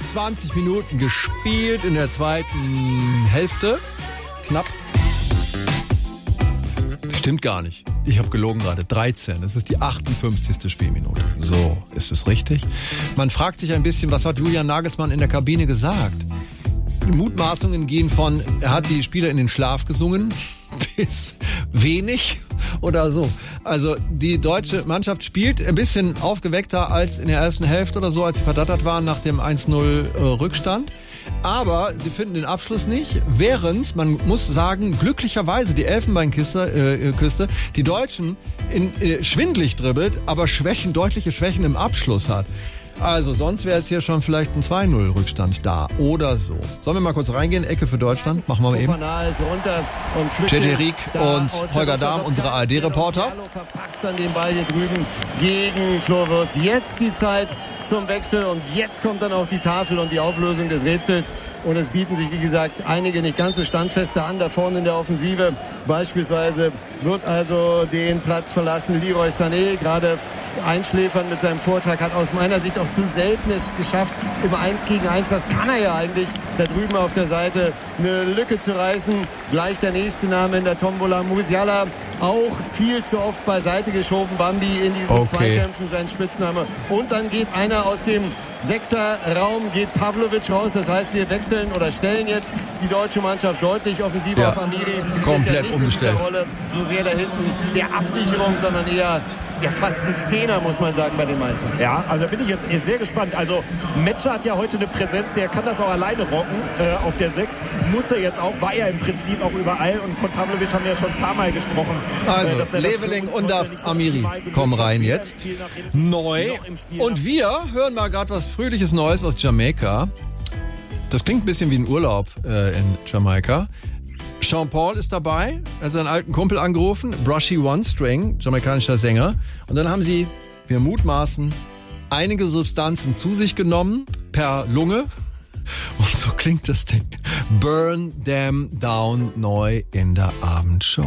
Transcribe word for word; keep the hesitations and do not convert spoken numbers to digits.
fünfundzwanzig Minuten gespielt in der zweiten Hälfte. Knapp. Stimmt gar nicht. Ich habe gelogen gerade. dreizehn. Das ist die achtundfünfzigste Spielminute. So, ist es richtig? Man fragt sich ein bisschen, was hat Julian Nagelsmann in der Kabine gesagt? Die Mutmaßungen gehen von, er hat die Spieler in den Schlaf gesungen, bis wenig oder so. Also die deutsche Mannschaft spielt ein bisschen aufgeweckter als in der ersten Hälfte oder so, als sie verdattert waren nach dem eins null äh, Rückstand. Aber sie finden den Abschluss nicht, während, man muss sagen, glücklicherweise die Elfenbeinküste, äh, Küste, die Deutschen in, äh, schwindlig dribbelt, aber Schwächen, deutliche Schwächen im Abschluss hat. Also sonst wäre es hier schon vielleicht ein zwei null Rückstand da oder so. Sollen wir mal kurz reingehen? Ecke für Deutschland. Machen wir mal eben. Cedric und Holger Dahm, unsere A R D-Reporter. Verpasst dann den Ball hier drüben gegen Flo Wirtz. Jetzt die Zeit zum Wechsel und jetzt kommt dann auch die Tafel und die Auflösung des Rätsels. Und es bieten sich, wie gesagt, einige nicht ganz so standfeste an, da vorne in der Offensive. Beispielsweise wird also den Platz verlassen Leroy Sané, gerade einschläfern mit seinem Vortrag, hat aus meiner Sicht auch zu selten es geschafft, im eins gegen eins, das kann er ja eigentlich, da drüben auf der Seite eine Lücke zu reißen. Gleich der nächste Name in der Tombola, Musiala, auch viel zu oft beiseite geschoben, Bambi in diesen okay. Zweikämpfen, sein Spitzname. Und dann geht einer aus dem Sechserraum, geht Pavlovic raus, das heißt, wir wechseln oder stellen jetzt die deutsche Mannschaft deutlich offensiver ja. auf Amiri. Komplett ist ja nicht umgestellt. in dieser Rolle so sehr da hinten der Absicherung, sondern eher ja, fast ein Zehner, muss man sagen, bei den Mainzern. Ja, also da bin ich jetzt sehr gespannt. Also Metscher hat ja heute eine Präsenz, der kann das auch alleine rocken. Äh, auf der sechs muss er jetzt auch, war er im Prinzip auch überall. Und von Pavlovic haben wir ja schon ein paar Mal gesprochen. Also, äh, dass er Leveling und so Amiri kommen rein jetzt. Neu. Und wir hören mal gerade was Fröhliches Neues aus Jamaika. Das klingt ein bisschen wie ein Urlaub äh, in Jamaika. Sean Paul ist dabei, er hat seinen alten Kumpel angerufen, Brushy One String, jamaikanischer Sänger. Und dann haben sie, wir mutmaßen, einige Substanzen zu sich genommen, per Lunge. Und so klingt das Ding. Burn Them Down, neu in der Abendshow.